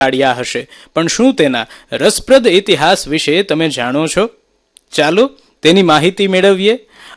કાઢ્યા હશે, પણ શું તેના રસપ્રદ ઇતિહાસ વિશે તમે જાણો છો? ચાલો તેની માહિતી મેળવીએ.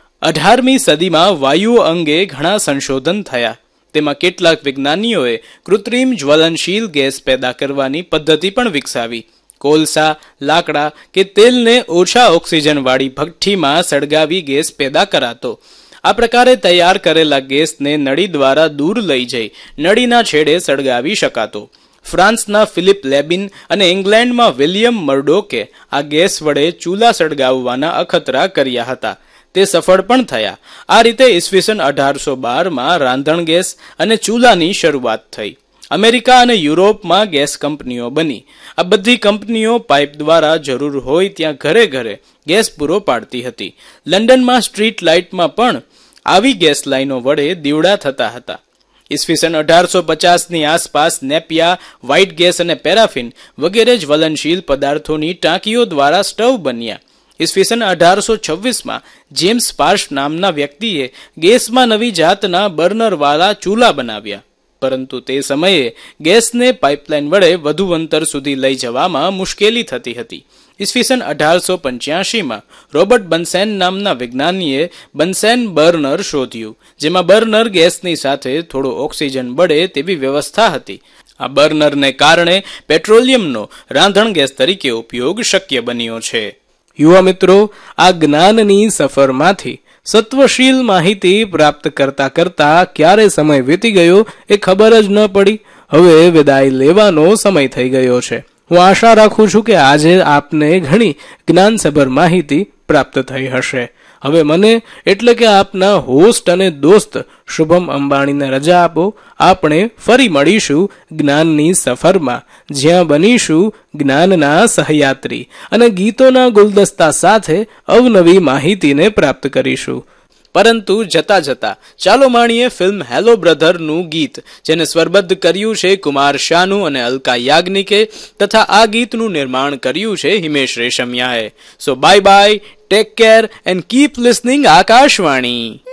18મી સદીમાં વાયુઓ અંગે ઘણા સંશોધન થયા. તેમાં કેટલાક વિજ્ઞાનીઓએ કૃત્રિમ જ્વલનશીલ ગેસ પેદા કરવાની પદ્ધતિ પણ વિકસાવી. કોલસા, લાકડા કે તેલને ઓછા ઓક્સિજનવાળી ભઠ્ઠીમાં સળગાવી ગેસ પેદા કરાતો. આ પ્રકારે તૈયાર કરેલા ગેસને નળી દ્વારા દૂર લઈ જઈ નળીના છેડે સળગાવી શકાતો. ફ્રાન્સના ફિલિપ લેબિન અને ઇંગ્લેન્ડમાં વિલિયમ મર્ડોકે આ ગેસ વડે ચૂલા સળગાવવાના અખતરા કર્યા હતા. તે સફળ પણ થયા. આ રીતે ઈસવીસન 1812માં રાંધણ ગેસ અને ચૂલાની શરૂઆત થઈ. અમેરિકા અને યુરોપમાં ગેસ કંપનીઓ બની. આ બધી કંપનીઓ પાઇપ દ્વારા જરૂર હોય ત્યાં ઘરે ઘરે ગેસ પૂરો પાડતી હતી. લંડનમાં સ્ટ્રીટ લાઇટમાં પણ આવી ગેસ લાઈનો વડે દીવડા થતા હતા. ઈસવીસન 1850ની આસપાસ નેપિયા, વ્હાઇટ ગેસ અને પેરાફિન વગેરે જ્વલનશીલ પદાર્થોની ટાંકીઓ દ્વારા સ્ટવ બન્યા. ઈસવીસન 1826માં જેમ્સ પાર્શ નામના વ્યક્તિએ ગેસમાં નવી જાતના બર્નરવાળા ચૂલા બનાવ્યા. પરંતુ તે સમયે ગેસને પાઇપલાઇન વડે વધુ અંતર સુધી લઈ જવામાં મુશ્કેલી થતી હતી. ઈસવીસન 1885માં રોબર્ટ બન્સેન નામના વિજ્ઞાનીએ બન્સેન બર્નર શોધ્યું, જેમાં બર્નર ગેસની સાથે થોડો ઓક્સિજન બળે તેવી વ્યવસ્થા હતી. આ બર્નરને કારણે પેટ્રોલિયમનો રાંધણ ગેસ તરીકે ઉપયોગ શક્ય બન્યો છે. યુવા મિત્રો, આ જ્ઞાનની સફરમાંથી સત્વશીલ માહિતી પ્રાપ્ત કરતા કરતા ક્યારે સમય વીતી ગયો એ ખબર જ ન પડી. હવે વિદાય લેવાનો સમય થઈ ગયો છે. હું આશા રાખું છું કે આજે આપને ઘણી જ્ઞાનસભર માહિતી પ્રાપ્ત થઈ હશે. હવે મને એટલે કે આપના હોસ્ટ અને દોસ્ત શુભમ અંબાણીને રજા આપો. આપણે ફરી મળીશું જ્ઞાનની સફરમાં, જ્યાં બનીશું જ્ઞાનના સહયાત્રી અને ગીતોના ગુલદસ્તા સાથે અવનવી માહિતીને પ્રાપ્ત કરીશું. પરંતુ જતા જતા ચાલો માણીએ ફિલ્મ હેલો બ્રધરનું ગીત, જેને સ્વરબદ્ધ કર્યું છે કુમાર શાનુ અને અલકા યાજ્ઞિકે, તથા આ ગીતનું નિર્માણ કર્યું છે Himesh રેશમિયાએ. So bye bye, take care and keep listening Akashvani.